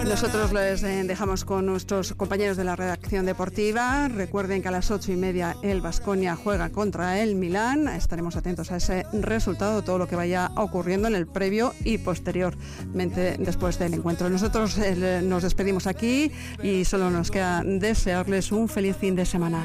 Nosotros les dejamos con nuestros compañeros de la redacción deportiva. Recuerden que a las 8:30 el Baskonia juega contra el Milán. Estaremos atentos a ese resultado, todo lo que vaya ocurriendo en el previo y posteriormente después del encuentro. Nosotros nos despedimos aquí y solo nos queda desearles un feliz fin de semana.